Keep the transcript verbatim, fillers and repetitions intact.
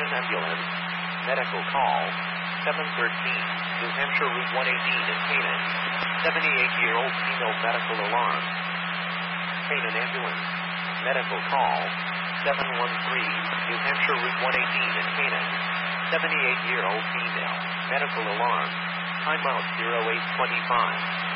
Canaan ambulance. Medical call seven thirteen, New Hampshire Route one eighteen in Canaan. seventy-eight-year-old female medical alarm. Canaan ambulance. Medical call seven one three, New Hampshire Route one eighteen in Canaan. seventy-eight-year-old female medical alarm. Timeout zero eight twenty-five.